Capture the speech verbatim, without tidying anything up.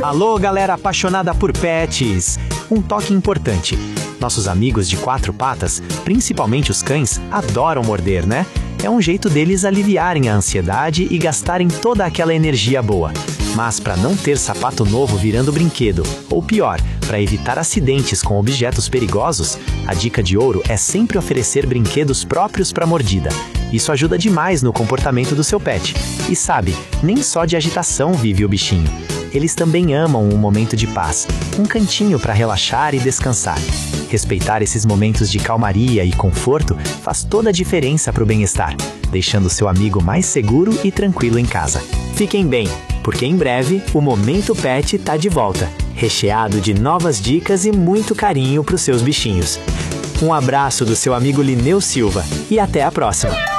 Alô, galera apaixonada por pets! Um toque importante. Nossos amigos de quatro patas, principalmente os cães, adoram morder, né? É um jeito deles aliviarem a ansiedade e gastarem toda aquela energia boa. Mas para não ter sapato novo virando brinquedo, ou pior, para evitar acidentes com objetos perigosos, a dica de ouro é sempre oferecer brinquedos próprios para mordida. Isso ajuda demais no comportamento do seu pet. E sabe, nem só de agitação vive o bichinho. Eles também amam um momento de paz, um cantinho para relaxar e descansar. Respeitar esses momentos de calmaria e conforto faz toda a diferença para o bem-estar, deixando seu amigo mais seguro e tranquilo em casa. Fiquem bem, porque em breve o Momento Pet tá de volta, recheado de novas dicas e muito carinho para os seus bichinhos. Um abraço do seu amigo Lineu Silva e até a próxima!